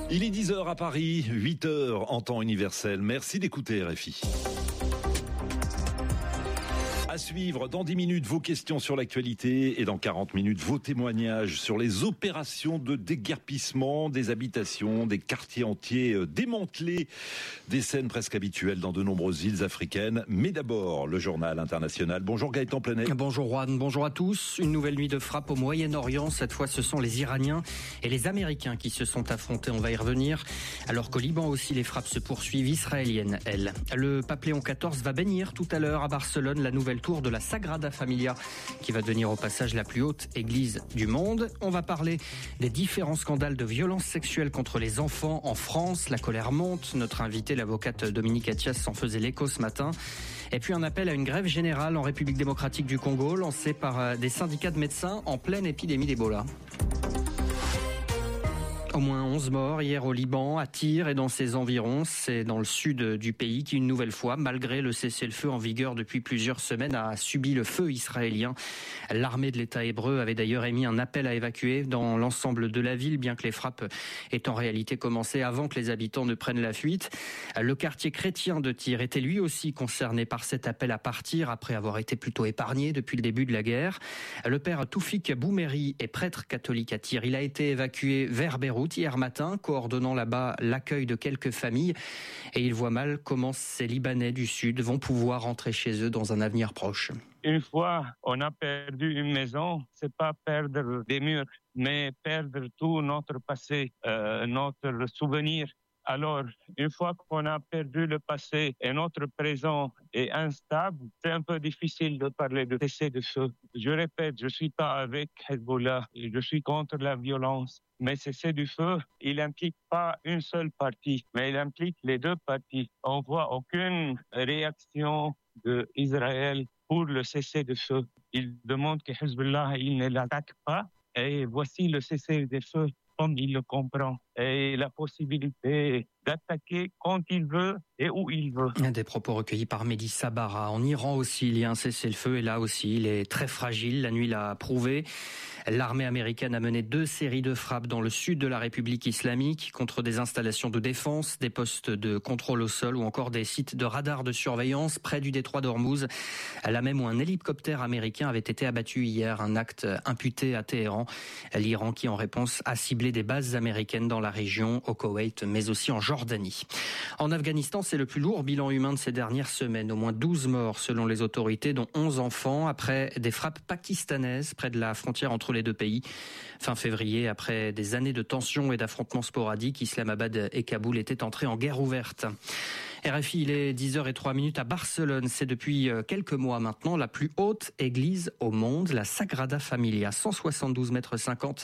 Il est 10h à Paris, 8h en temps universel. Merci d'écouter RFI. À suivre dans 10 minutes vos questions sur l'actualité et dans 40 minutes vos témoignages sur les opérations de déguerpissement des habitations, des quartiers entiers démantelés, des scènes presque habituelles dans de nombreuses îles africaines. Mais d'abord, le journal international. Bonjour Gaëtan Plenet. Bonjour Juan, bonjour à tous. Une nouvelle nuit de frappe au Moyen-Orient. Cette fois, ce sont les Iraniens et les Américains qui se sont affrontés. On va y revenir. Alors qu'au Liban aussi, les frappes se poursuivent israéliennes, elles. Le pape Léon XIV va bénir tout à l'heure à Barcelone la nouvelle tour de la Sagrada Familia, qui va devenir au passage la plus haute église du monde. On va parler des différents scandales de violences sexuelles contre les enfants en France. La colère monte. Notre invitée, l'avocate Dominique Attias, s'en faisait l'écho ce matin. Et puis un appel à une grève générale en République démocratique du Congo, lancée par des syndicats de médecins en pleine épidémie d'Ebola. Au moins 11 morts hier au Liban, à Tyr et dans ses environs. C'est dans le sud du pays qui, une nouvelle fois, malgré le cessez-le-feu en vigueur depuis plusieurs semaines, a subi le feu israélien. L'armée de l'État hébreu avait d'ailleurs émis un appel à évacuer dans l'ensemble de la ville, bien que les frappes aient en réalité commencé avant que les habitants ne prennent la fuite. Le quartier chrétien de Tyr était lui aussi concerné par cet appel à partir après avoir été plutôt épargné depuis le début de la guerre. Le père Toufik Boumeri est prêtre catholique à Tyr. Il a été évacué vers Beyrouth hier matin, coordonnant là-bas l'accueil de quelques familles. Et il voit mal comment ces Libanais du Sud vont pouvoir rentrer chez eux dans un avenir proche. Une fois on a perdu une maison, c'est pas perdre des murs, mais perdre tout notre passé, notre souvenir. Alors, une fois qu'on a perdu le passé et notre présent est instable, c'est un peu difficile de parler de cessez-le-feu. Je répète, je suis pas avec Hezbollah et je suis contre la violence. Mais cessez-le-feu, il implique pas une seule partie, mais il implique les deux parties. On voit aucune réaction d'Israël pour le cessez-le-feu. Il demande que Hezbollah, il ne l'attaque pas. Et voici le cessez-le-feu comme il le comprend. Et la possibilité d'attaquer quand il veut et où il veut. Des propos recueillis par Mélissa Barra. En Iran aussi, il y a un cessez-le-feu et là aussi, il est très fragile. La nuit l'a prouvé. L'armée américaine a mené 2 séries de frappes dans le sud de la République islamique contre des installations de défense, des postes de contrôle au sol ou encore des sites de radars de surveillance près du détroit d'Ormuz. Là même où un hélicoptère américain avait été abattu hier, un acte imputé à Téhéran. L'Iran qui en réponse a ciblé des bases américaines dans la région, au Koweït, mais aussi en Jordanie. En Afghanistan, c'est le plus lourd bilan humain de ces dernières semaines. Au moins 12 morts selon les autorités, dont 11 enfants, après des frappes pakistanaises près de la frontière entre les deux pays. Fin février, après des années de tensions et d'affrontements sporadiques, Islamabad et Kaboul étaient entrés en guerre ouverte. RFI, il est 10h03 à Barcelone. C'est depuis quelques mois maintenant la plus haute église au monde, la Sagrada Familia, 172,50 mètres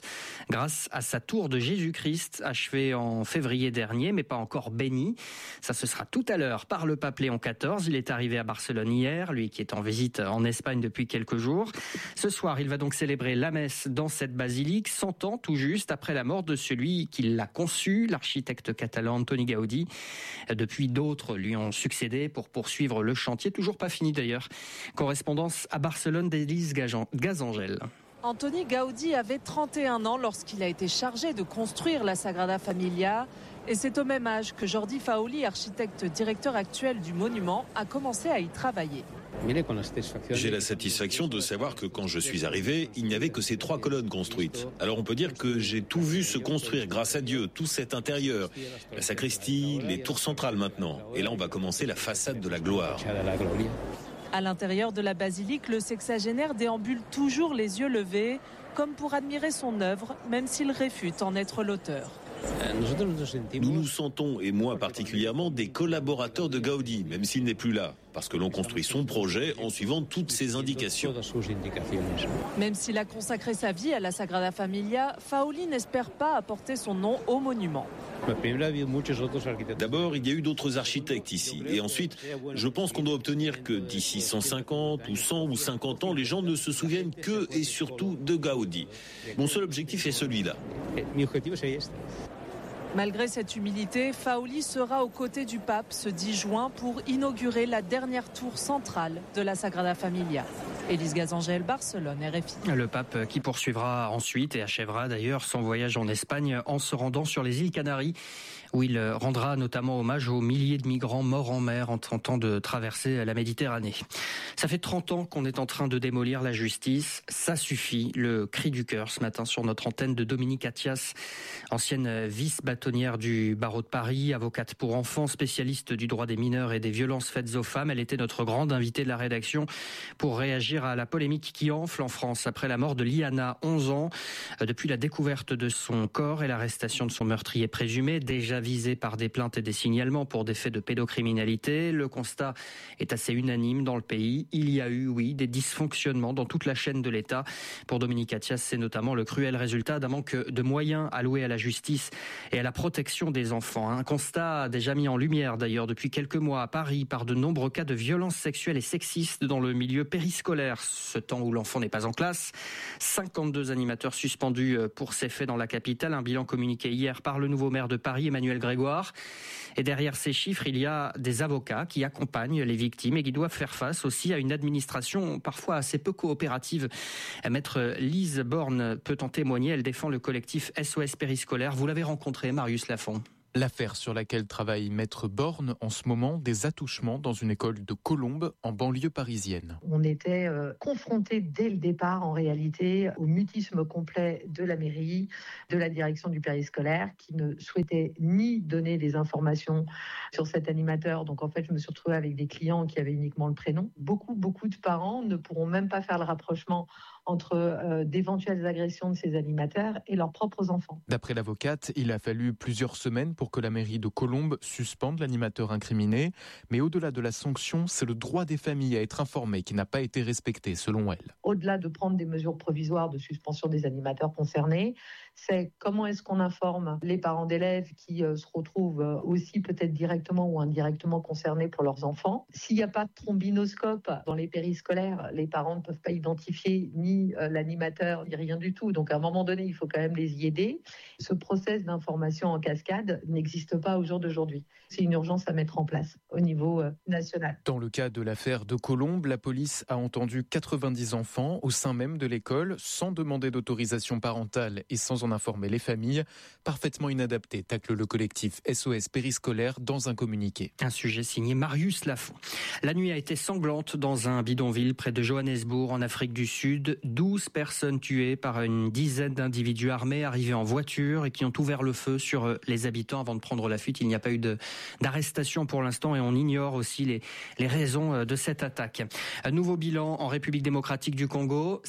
grâce à sa tour de Jésus-Christ, achevée en février dernier, mais pas encore bénie. Ça, ce sera tout à l'heure par le pape Léon XIV. Il est arrivé à Barcelone hier, lui qui est en visite en Espagne depuis quelques jours. Ce soir, il va donc célébrer la messe dans cette basilique, 100 ans tout juste après la mort de celui qui l'a conçu, l'architecte catalan Antoni Gaudi. Depuis, d'autres lui ont succédé pour poursuivre le chantier, toujours pas fini d'ailleurs. Correspondance à Barcelone d'Élise Gazangel. Antoni Gaudi avait 31 ans lorsqu'il a été chargé de construire la Sagrada Familia. Et c'est au même âge que Jordi Fauli, architecte directeur actuel du monument, a commencé à y travailler. J'ai la satisfaction de savoir que quand je suis arrivé, il n'y avait que ces 3 colonnes construites. Alors on peut dire que j'ai tout vu se construire grâce à Dieu, tout cet intérieur, la sacristie, les tours centrales maintenant. Et là on va commencer la façade de la gloire. À l'intérieur de la basilique, le sexagénaire déambule toujours les yeux levés, comme pour admirer son œuvre, même s'il réfute en être l'auteur. Nous nous sentons, et moi particulièrement, des collaborateurs de Gaudi, même s'il n'est plus là, parce que l'on construit son projet en suivant toutes ses indications. Même s'il a consacré sa vie à la Sagrada Familia, Fauli n'espère pas apporter son nom au monument. D'abord, il y a eu d'autres architectes ici. Et ensuite, je pense qu'on doit obtenir que d'ici 150 ou 100 ou 50 ans, les gens ne se souviennent que et surtout de Gaudi. Mon seul objectif est celui-là. Malgré cette humilité, Fauli sera aux côtés du pape ce 10 juin pour inaugurer la dernière tour centrale de la Sagrada Familia. Élise Gazangel, Barcelone, RFI. Le pape qui poursuivra ensuite et achèvera d'ailleurs son voyage en Espagne en se rendant sur les îles Canaries, où il rendra notamment hommage aux milliers de migrants morts en mer en tentant de traverser la Méditerranée. Ça fait 30 ans qu'on est en train de démolir la justice. Ça suffit. Le cri du cœur ce matin sur notre antenne de Dominique Attias, ancienne vice-bâtonnière du barreau de Paris, avocate pour enfants, spécialiste du droit des mineurs et des violences faites aux femmes. Elle était notre grande invitée de la rédaction pour réagir à la polémique qui enfle en France après la mort de Liana, 11 ans, depuis la découverte de son corps et l'arrestation de son meurtrier présumé, déjà visé par des plaintes et des signalements pour des faits de pédocriminalité. Le constat est assez unanime dans le pays. Il y a eu, oui, des dysfonctionnements dans toute la chaîne de l'État. Pour Dominique Attias, c'est notamment le cruel résultat d'un manque de moyens alloués à la justice et à la protection des enfants. Un constat déjà mis en lumière d'ailleurs depuis quelques mois à Paris par de nombreux cas de violences sexuelles et sexistes dans le milieu périscolaire, ce temps où l'enfant n'est pas en classe. 52 animateurs suspendus pour ces faits dans la capitale. Un bilan communiqué hier par le nouveau maire de Paris, Emmanuel Grégoire. Et derrière ces chiffres, il y a des avocats qui accompagnent les victimes et qui doivent faire face aussi à une administration parfois assez peu coopérative. Maître Lise Borne peut en témoigner. Elle défend le collectif SOS Périscolaire. Vous l'avez rencontré, Marius Lafont. L'affaire sur laquelle travaille Maître Borne en ce moment, des attouchements dans une école de Colombes en banlieue parisienne. On était confrontés dès le départ en réalité au mutisme complet de la mairie, de la direction du périscolaire qui ne souhaitait ni donner des informations sur cet animateur. Donc en fait, je me suis retrouvée avec des clients qui avaient uniquement le prénom. Beaucoup de parents ne pourront même pas faire le rapprochement entre d'éventuelles agressions de ces animateurs et leurs propres enfants. D'après l'avocate, il a fallu plusieurs semaines pour que la mairie de Colombes suspende l'animateur incriminé. Mais au-delà de la sanction, c'est le droit des familles à être informées qui n'a pas été respecté, selon elle. Au-delà de prendre des mesures provisoires de suspension des animateurs concernés, c'est comment est-ce qu'on informe les parents d'élèves qui se retrouvent aussi peut-être directement ou indirectement concernés pour leurs enfants. S'il n'y a pas de trombinoscope dans les périscolaires, les parents ne peuvent pas identifier ni l'animateur, ni rien du tout. Donc à un moment donné, il faut quand même les y aider. Ce process d'information en cascade n'existe pas au jour d'aujourd'hui. C'est une urgence à mettre en place au niveau national. Dans le cas de l'affaire de Colombes, la police a entendu 90 enfants au sein même de l'école sans demander d'autorisation parentale et sans en informer les familles. Parfaitement inadapté, tacle le collectif SOS Périscolaire dans un communiqué. Un sujet signé Marius Lafont. La nuit a été sanglante dans un bidonville près de Johannesburg en Afrique du Sud. 12 personnes tuées par une dizaine d'individus armés arrivés en voiture et qui ont ouvert le feu sur les habitants avant de prendre la fuite. Il n'y a pas eu d'arrestation pour l'instant et on ignore aussi les raisons de cette attaque. Un nouveau bilan en République démocratique du Congo.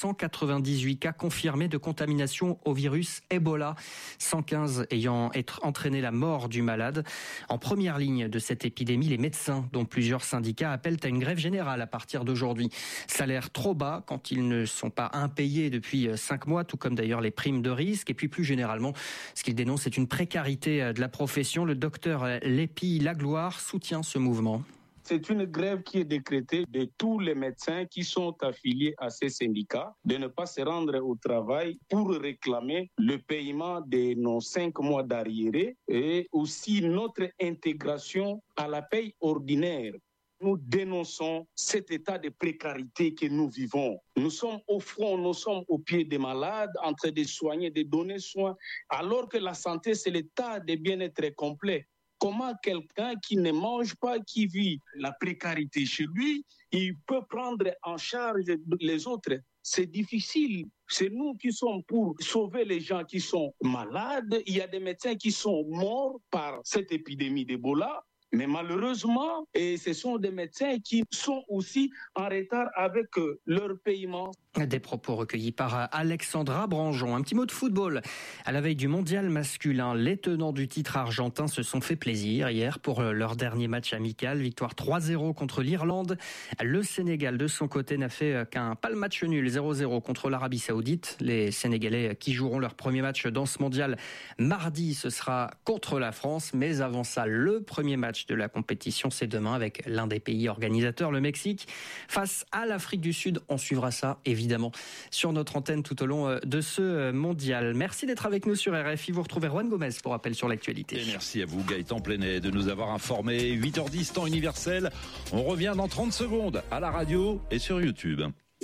598 cas confirmés de contamination au virus Ebola. 115 ayant entraîné la mort du malade. En première ligne de cette épidémie, les médecins, dont plusieurs syndicats, appellent à une grève générale à partir d'aujourd'hui. Salaire trop bas quand ils ne sont pas impayés depuis 5 mois, tout comme d'ailleurs les primes de risque. Et puis plus généralement, ce qu'ils dénoncent, c'est une précarité de la profession. Le docteur Lépi Lagloire soutient ce mouvement. C'est une grève qui est décrétée de tous les médecins qui sont affiliés à ces syndicats de ne pas se rendre au travail pour réclamer le paiement de nos 5 mois d'arriérés et aussi notre intégration à la paye ordinaire. Nous dénonçons cet état de précarité que nous vivons. Nous sommes au front, nous sommes au pied des malades, en train de soigner, de donner soin, alors que la santé, c'est l'état de bien-être complet. Comment quelqu'un qui ne mange pas, qui vit la précarité chez lui, il peut prendre en charge les autres? C'est difficile. C'est nous qui sommes pour sauver les gens qui sont malades. Il y a des médecins qui sont morts par cette épidémie d'Ebola. Mais malheureusement, ce sont des médecins qui sont aussi en retard avec leur paiement. Des propos recueillis par Alexandra Branjon. Un petit mot de football. À la veille du mondial masculin, les tenants du titre argentin se sont fait plaisir hier pour leur dernier match amical. Victoire 3-0 contre l'Irlande. Le Sénégal, de son côté, n'a fait pas le match nul, 0-0 contre l'Arabie Saoudite. Les Sénégalais qui joueront leur premier match dans ce mondial mardi, ce sera contre la France. Mais avant ça, le premier match de la compétition, c'est demain avec l'un des pays organisateurs, le Mexique, face à l'Afrique du Sud. On suivra ça évidemment sur notre antenne tout au long de ce mondial. Merci d'être avec nous sur RFI. Vous retrouvez Juan Gomez pour rappel sur l'actualité. Et merci à vous Gaëtan Plenet de nous avoir informés. 8h10 temps universel. On revient dans 30 secondes à la radio et sur YouTube.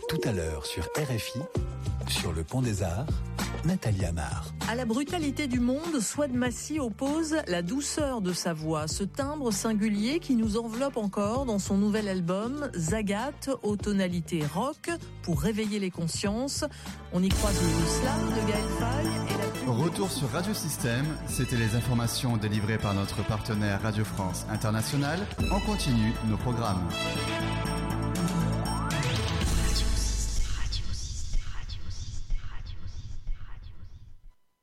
Tout à l'heure sur RFI, sur le Pont des Arts, Nathalie Amar. À la brutalité du monde, Souad Massi oppose la douceur de sa voix, ce timbre singulier qui nous enveloppe encore dans son nouvel album Zagat, aux tonalités rock, pour réveiller les consciences. On y croise le slam de Gaël Faye et la... Retour sur Radio Système, c'était les informations délivrées par notre partenaire Radio France Internationale. On continue nos programmes.